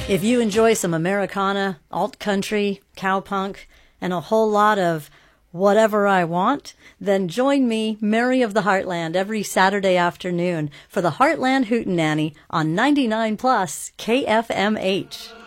If you enjoy some Americana, alt country, cowpunk, and a whole lot of whatever I want, then join me, Mary of the Heartland, every Saturday afternoon for the Heartland Hootenanny on 99 Plus KFMH.